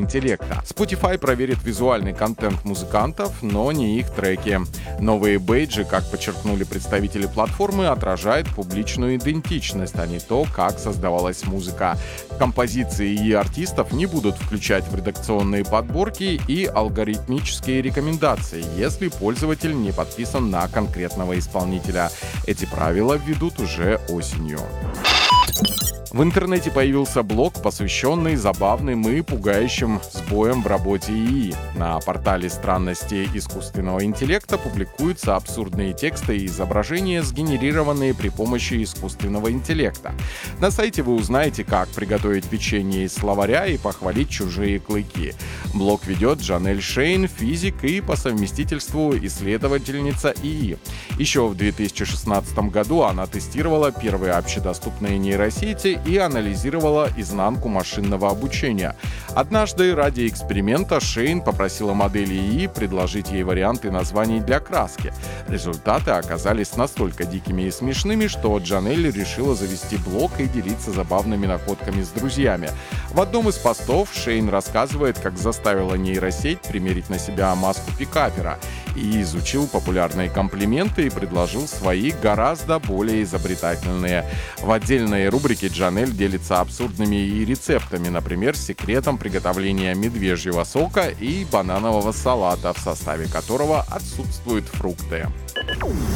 интеллекта. Spotify проверит визуальный контент музыкантов, но не их треки. Новые бейджи, как подчеркнули представители платформы, отражают публичную идентичность, а не то, как создавалась музыка. Композиции и артистов не будут включать в редакционные подборки и алгоритмические рекомендации, если пользователь не подписан на конкретного исполнителя. Эти правила введут уже осенью. В интернете появился блог, посвященный забавным и пугающим сбоям в работе ИИ. На портале «Странности искусственного интеллекта» публикуются абсурдные тексты и изображения, сгенерированные при помощи искусственного интеллекта. На сайте вы узнаете, как приготовить печенье из словаря и похвалить чужие клыки. Блог ведет Джанель Шейн, физик и по совместительству исследовательница ИИ. Еще в 2016 году она тестировала первые общедоступные нейросети и анализировала изнанку машинного обучения. Однажды ради эксперимента Шейн попросила модель ИИ предложить ей варианты названий для краски. Результаты оказались настолько дикими и смешными, что Джанель решила завести блог и делиться забавными находками с друзьями. В одном из постов Шейн рассказывает, как заставила нейросеть примерить на себя маску пикапера и изучил популярные комплименты и предложил свои гораздо более изобретательные. В отдельной рубрике Джанель делится абсурдными и рецептами, например, секретом приготовления медвежьего сока и бананового салата, в составе которого отсутствуют фрукты.